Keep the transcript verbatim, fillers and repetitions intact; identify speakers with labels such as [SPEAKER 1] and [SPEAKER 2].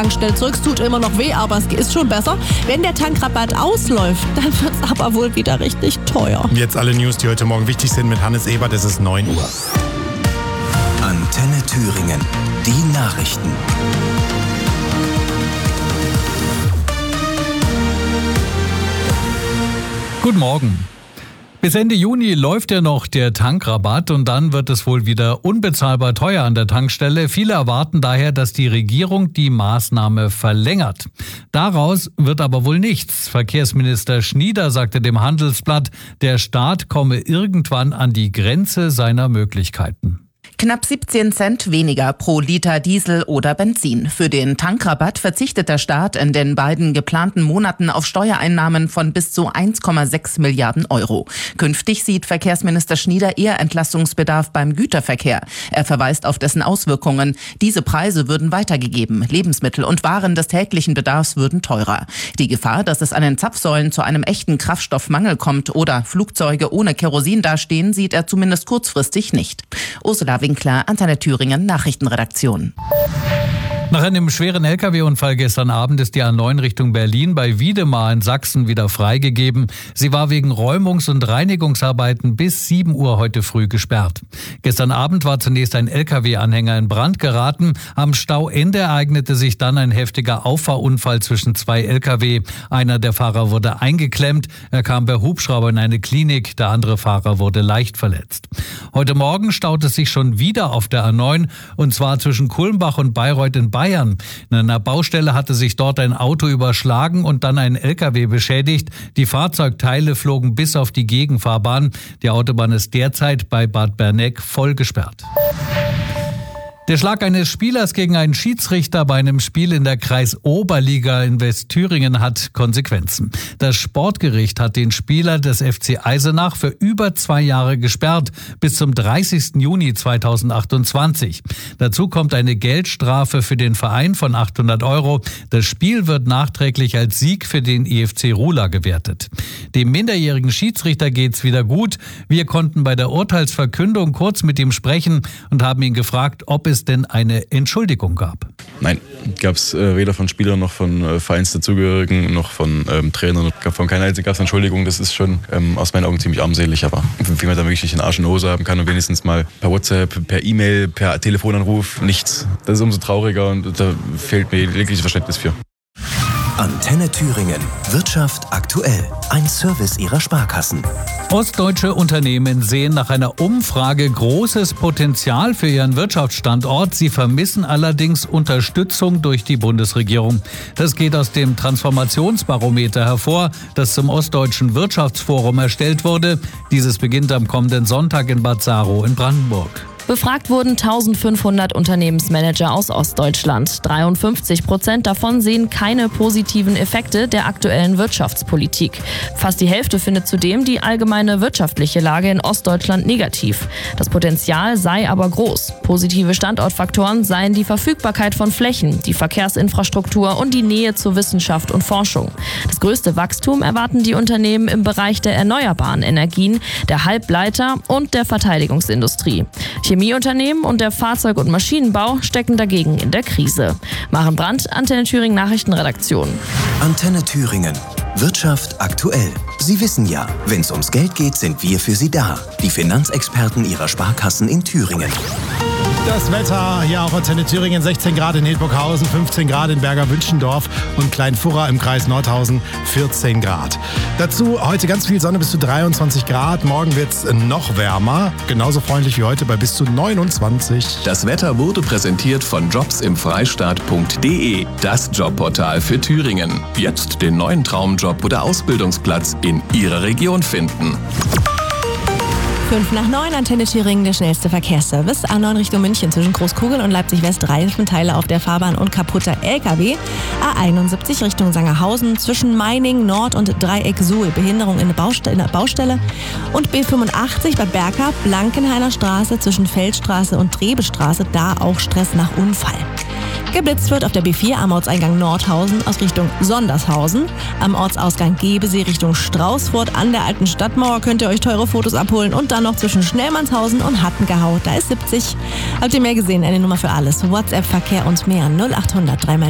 [SPEAKER 1] Tankstelle zurück. Es tut immer noch weh, aber es ist schon besser. Wenn der Tankrabatt ausläuft, dann wird es aber wohl wieder richtig teuer.
[SPEAKER 2] Jetzt alle News, die heute Morgen wichtig sind mit Hannes Ebert. Es ist neun Uhr.
[SPEAKER 3] Antenne Thüringen. Die Nachrichten.
[SPEAKER 4] Guten Morgen. Bis Ende Juni läuft ja noch der Tankrabatt und dann wird es wohl wieder unbezahlbar teuer an der Tankstelle. Viele erwarten daher, dass die Regierung die Maßnahme verlängert. Daraus wird aber wohl nichts. Verkehrsminister Schnieder sagte dem Handelsblatt, der Staat komme irgendwann an die Grenze seiner Möglichkeiten.
[SPEAKER 5] Knapp siebzehn Cent weniger pro Liter Diesel oder Benzin. Für den Tankrabatt verzichtet der Staat in den beiden geplanten Monaten auf Steuereinnahmen von bis zu eins Komma sechs Milliarden Euro. Künftig sieht Verkehrsminister Schnieder eher Entlastungsbedarf beim Güterverkehr. Er verweist auf dessen Auswirkungen. Diese Preise würden weitergegeben. Lebensmittel und Waren des täglichen Bedarfs würden teurer. Die Gefahr, dass es an den Zapfsäulen zu einem echten Kraftstoffmangel kommt oder Flugzeuge ohne Kerosin dastehen, sieht er zumindest kurzfristig nicht. Ursula Winkler, Antenne Thüringen, Nachrichtenredaktion.
[SPEAKER 4] Nach einem schweren L K W-Unfall gestern Abend ist die A neun Richtung Berlin bei Wiedemar in Sachsen wieder freigegeben. Sie war wegen Räumungs- und Reinigungsarbeiten bis sieben Uhr heute früh gesperrt. Gestern Abend war zunächst ein L K W-Anhänger in Brand geraten. Am Stauende ereignete sich dann ein heftiger Auffahrunfall zwischen zwei L K W. Einer der Fahrer wurde eingeklemmt. Er kam per Hubschrauber in eine Klinik. Der andere Fahrer wurde leicht verletzt. Heute Morgen staut es sich schon wieder auf der A neun und zwar zwischen Kulmbach und Bayreuth in Bayern. Bayern. In einer Baustelle hatte sich dort ein Auto überschlagen und dann ein L K W beschädigt. Die Fahrzeugteile flogen bis auf die Gegenfahrbahn. Die Autobahn ist derzeit bei Bad Berneck voll gesperrt. Der Schlag eines Spielers gegen einen Schiedsrichter bei einem Spiel in der Kreisoberliga in Westthüringen hat Konsequenzen. Das Sportgericht hat den Spieler des F C Eisenach für über zwei Jahre gesperrt, bis zum dreißigsten Juni zweitausendachtundzwanzig. Dazu kommt eine Geldstrafe für den Verein von achthundert Euro. Das Spiel wird nachträglich als Sieg für den I F C Ruhla gewertet. Dem minderjährigen Schiedsrichter geht's wieder gut. Wir konnten bei der Urteilsverkündung kurz mit ihm sprechen und haben ihn gefragt, ob es denn eine Entschuldigung gab.
[SPEAKER 6] Nein, gab es äh, weder von Spielern noch von äh, Vereinsdazugehörigen noch von ähm, Trainern. Gab von keiner einzigen gab es Entschuldigung. Das ist schon ähm, aus meinen Augen ziemlich armselig, aber wie man da wirklich den Arsch in die Hose haben kann und wenigstens mal per WhatsApp, per E-Mail, per Telefonanruf, nichts. Das ist umso trauriger und da fehlt mir jegliches Verständnis für.
[SPEAKER 3] Antenne Thüringen. Wirtschaft aktuell. Ein Service ihrer Sparkassen.
[SPEAKER 4] Ostdeutsche Unternehmen sehen nach einer Umfrage großes Potenzial für ihren Wirtschaftsstandort. Sie vermissen allerdings Unterstützung durch die Bundesregierung. Das geht aus dem Transformationsbarometer hervor, das zum Ostdeutschen Wirtschaftsforum erstellt wurde. Dieses beginnt am kommenden Sonntag in Bad Saro in Brandenburg.
[SPEAKER 1] Befragt wurden eintausendfünfhundert Unternehmensmanager aus Ostdeutschland. dreiundfünfzig Prozent davon sehen keine positiven Effekte der aktuellen Wirtschaftspolitik. Fast die Hälfte findet zudem die allgemeine wirtschaftliche Lage in Ostdeutschland negativ. Das Potenzial sei aber groß. Positive Standortfaktoren seien die Verfügbarkeit von Flächen, die Verkehrsinfrastruktur und die Nähe zur Wissenschaft und Forschung. Das größte Wachstum erwarten die Unternehmen im Bereich der erneuerbaren Energien, der Halbleiter und der Verteidigungsindustrie. Chemieunternehmen und der Fahrzeug- und Maschinenbau stecken dagegen in der Krise. Maren Brandt, Antenne Thüringen Nachrichtenredaktion.
[SPEAKER 3] Antenne Thüringen. Wirtschaft aktuell. Sie wissen ja, wenn es ums Geld geht, sind wir für Sie da. Die Finanzexperten Ihrer Sparkassen in Thüringen.
[SPEAKER 2] Das Wetter hier auf Antenne Thüringen, sechzehn Grad in Hildburghausen, fünfzehn Grad in Berger-Wünschendorf und Kleinfurra im Kreis Nordhausen, vierzehn Grad. Dazu heute ganz viel Sonne bis zu dreiundzwanzig Grad. Morgen wird es noch wärmer, genauso freundlich wie heute bei bis zu neunundzwanzig.
[SPEAKER 7] Das Wetter wurde präsentiert von jobs im freistaat punkt de, das Jobportal für Thüringen. Jetzt den neuen Traumjob oder Ausbildungsplatz in Ihrer Region finden.
[SPEAKER 1] fünf nach neun, Antenne Thüringen, der schnellste Verkehrsservice. A neun Richtung München zwischen Großkugel und Leipzig-West, Reifenteile auf der Fahrbahn und kaputter L K W. A einundsiebzig Richtung Sangerhausen zwischen Meining, Nord und Dreieck Suhl, Behinderung in der Baustelle. In der Baustelle. Und B fünfundachtzig Bad Berka, Blankenhainer Straße zwischen Feldstraße und Trebestraße, da auch Stress nach Unfall. Geblitzt wird auf der B vier am Ortseingang Nordhausen aus Richtung Sondershausen. Am Ortsausgang Gebesee Richtung Straußfurt an der alten Stadtmauer könnt ihr euch teure Fotos abholen. Und dann noch zwischen Schnellmannshausen und Hattengehau. Da ist siebzig. Habt ihr mehr gesehen? Eine Nummer für alles. WhatsApp, Verkehr und mehr. null achthundert drei